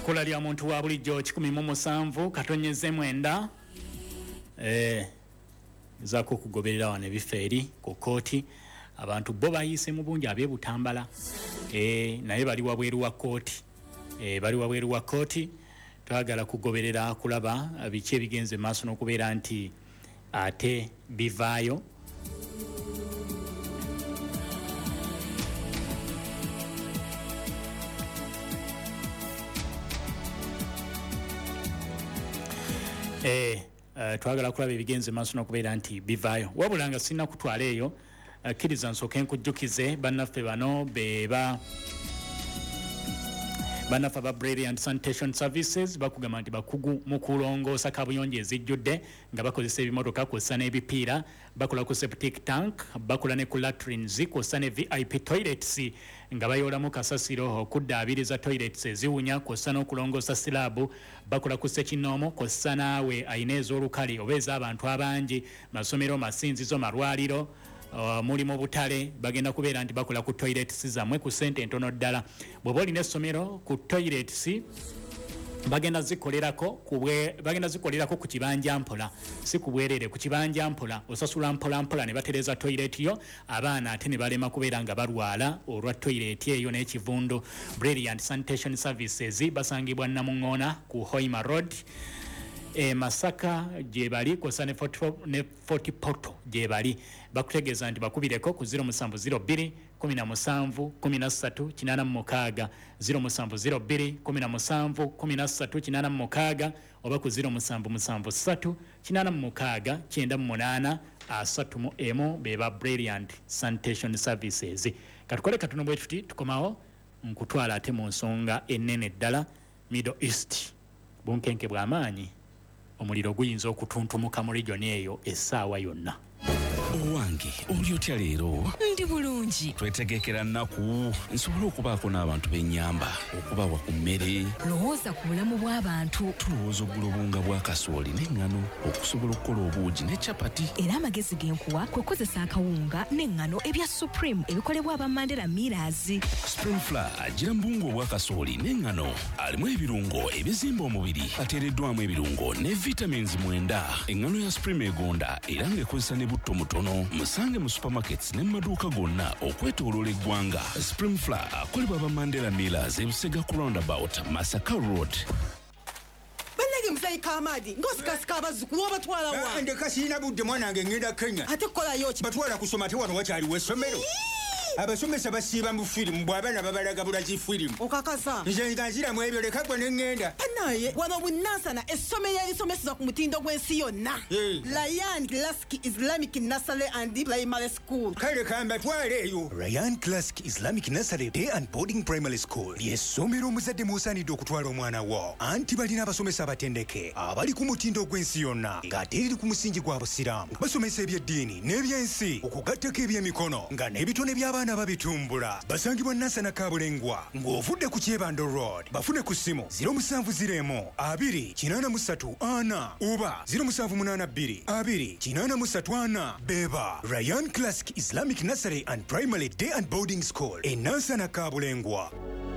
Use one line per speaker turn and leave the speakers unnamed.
Ekkola lya muntu wa bulijjo 117 katonyeze mwenda zako kugoberera wane bifeeri ku kooti abantu bo bayise mu bungi ab'ebutambala naye bali wabweru wa kooti bali wabweru wa kooti twagala kugoberera kulaba biki ebigenze maaso n'okubeera nti ate bivaayo twagala kulaba ebigenze maaso n'okubeera nti bivaayo wabula nga sirina kutwala eyo kkiriza nsooke nkujjukize bannaffe bano beba bannaffe aba Brilliant Sanitation Services bakugamba nti bakugu mu kulongoosa kabuyonjo ezijjudde nga bakozesa ebimotoka kw'ossa n'ebipiira bakola ku septic tank bakola ne ku latrines kw'ossa ne VIP toilets nga bayoolamu kasasiro okuddaabiriza toilets eziwunya kw'ossa n'okulongoosa silabu bakola ku ssekinoomo kw'ossa naawe ayina ez'olukale oba ez'abantu abangi masomero masinzizo malwaliro mulimu butale bagenda kubeera nti bakola ku toilets zammwe ku ssente entono ddala bw'oba olina essomero ku toilets bagenda zikolerako ku kibanja mpola si ku bwerere ku kibanja mpola osasula mpola mpola ne batereza toilet yo abaana ate ne balema kubeera nga balwala olwa toilet eyo n'ekivundu. Brilliant Sanitation Services basangibwa Namuŋŋoona ku Hoima Road Masaka gye bali kosa ne 40 poto gye bali bakutegeeza nti bakubireko ku 0702 17 13 86 0702 17 13 86 oba ku 0773 86 98 31 beba Brilliant Sanitation Services. Katukole katono bwe tuti tukomawo nkutwala ate mu nsonga ennene ddala Middle East bunkenke bw'amaanyi omuliro guyinza okutuntumuka mu region eyo essaawa yonna.
Owange oli otya leero?
Ndi bulungi.
Twetegekera nnaku nsobola okubaako n'abantu b'ennyamba okubawa ku mmere.
Lowooza ku bulamu bw'abantu.
Tulowooza oggula obunga bwa kasooli n'eŋŋano okusobola okukola obuugi ne capati.
Era amagezi genkuwa kwe kozesa akawunga n'eŋŋano ebya Supreme ebikolebwa aba Mandela Millers.
Supreme Flour agira mu bunga obwa kasooli n'eŋŋano alimu ebirungo ebizimba omubiri ateereddwamu ebirungo ne vitamins 9. Eŋŋano ya Supreme egonda era ng'ekozesa ne butto mutono. Musange mu supermarkets ne maduuka gonna okwetooloola eggwanga. Supreme Flour akolebwa aba Mandela Millers ebusega ku roundabout Masaka Road.
Bannage musayi Kamadi ng'osikasika abazzukulu obatwala wa?
Ndeka sirina budde mwanange ngenda Kenya.
Ate kukolayo ki?
Batwala kusoma ate wano wakyaliwo essomero. Abasomesa basiiba mu firimu bw'abaana babalagabula ki firimu.
Okakasa.
Nze nga nziramu ebyo leka gwe ne ŋŋenda.
Naye wano Bunansana essomero erisomeseza ku mutindo gw'ensi yonna. Ryan Classic Islamic Nursery and Primary School.
Kale kambatwale eyo.
Ryan Classic Islamic Nursery Day and Boarding Primary School ly'essomero omuzadde mw'osaanidde okutwala omwana wo. Anti balina abasomesa abatendeke abali ku mutindo gw'ensi yonna ng'ate eri ku musingi gwa busiraamu. Basomesa eby'eddiini n'ebyensi okugattako eby'emikono nga n'ebitone by'abaana babitumbula. Basangibwa Nansana Kabulengwa ng'ovudde ku Kyebando Road. Bafune ku ssimu 0701 283 4 oba 0782 283 4. Beba Ryan Classic Islamic Nursery and Primary Day and Boarding School e Nansana Kabulengwa.